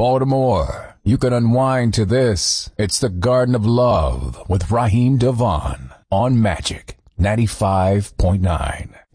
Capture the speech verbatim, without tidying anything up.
Baltimore, you can unwind to this. It's the Garden of Love with Raheem Devon on Magic ninety-five point nine.